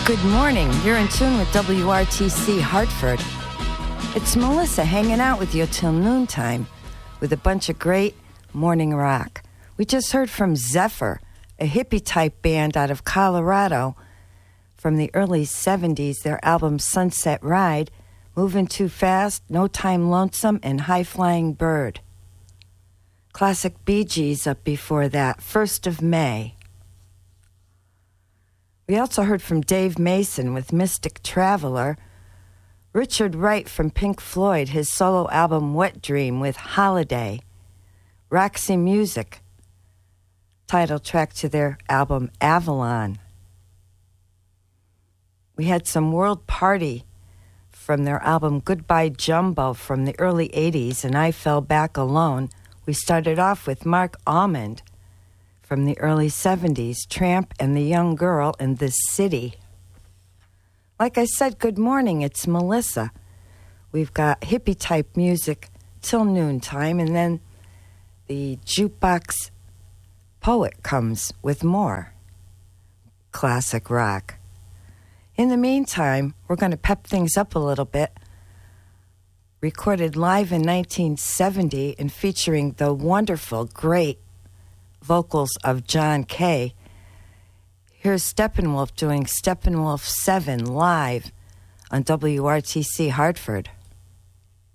Good morning. You're in tune with WRTC Hartford. It's Melissa hanging out with you till noontime with a bunch of great morning rock. We just heard from Zephyr, a hippie-type band out of Colorado from the early 70s, their album Sunset Ride, Moving Too Fast, No Time Lonesome, and High Flying Bird. Classic Bee Gees up before that, 1st of May. We also heard from Dave Mason with Mystic Traveler, Richard Wright from Pink Floyd, his solo album Wet Dream with Holiday, Roxy Music, title track to their album Avalon. We had some World Party from their album Goodbye Jumbo from the early 80s, and I Fell Back Alone. We started off with Mark Almond from the early 70s, Tramp and the Young Girl in This City. Like I said, good morning, it's Melissa. We've got hippie-type music till noontime, and then the jukebox poet comes with more classic rock. In the meantime, we're going to pep things up a little bit. Recorded live in 1970 and featuring the wonderful, great vocals of John Kay. Here's Steppenwolf doing Steppenwolf 7 live on WRTC Hartford.